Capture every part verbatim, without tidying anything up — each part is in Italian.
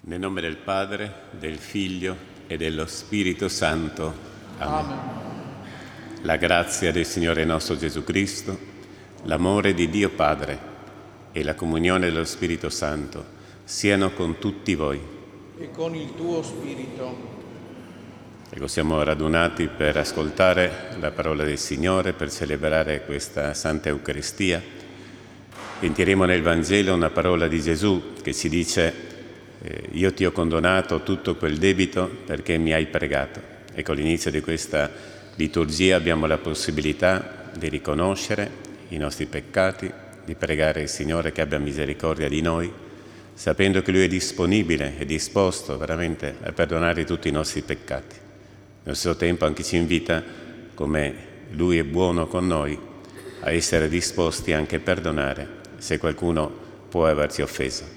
Nel nome del Padre, del Figlio e dello Spirito Santo. Amen. Amen. La grazia del Signore nostro Gesù Cristo, l'amore di Dio Padre e la comunione dello Spirito Santo siano con tutti voi. E con il tuo Spirito. Ecco, siamo radunati per ascoltare la parola del Signore, per celebrare questa Santa Eucaristia. Sentiremo nel Vangelo una parola di Gesù che ci dice: eh, io ti ho condonato tutto quel debito perché mi hai pregato. Ecco, all'inizio di questa liturgia abbiamo la possibilità di riconoscere i nostri peccati, di pregare il Signore che abbia misericordia di noi, sapendo che Lui è disponibile e disposto veramente a perdonare tutti i nostri peccati. Nello stesso tempo anche ci invita, come Lui è buono con noi, a essere disposti anche a perdonare se qualcuno può averci offeso.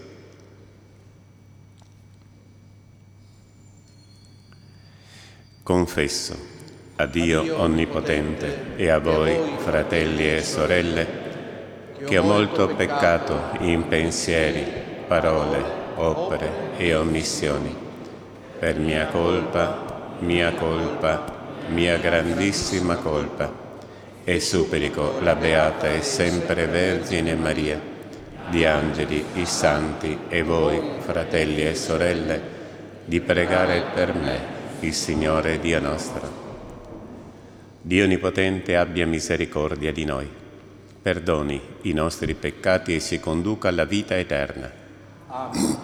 Confesso a Dio Onnipotente e a voi, fratelli e sorelle, che ho molto peccato in pensieri, parole, opere e omissioni, per mia colpa, mia colpa, mia grandissima colpa, e supplico la Beata e sempre Vergine Maria, gli angeli, i santi e voi, fratelli e sorelle, di pregare per me, il Signore Dio nostro. Dio Onnipotente abbia misericordia di noi, perdoni i nostri peccati e ci conduca alla vita eterna. Amen.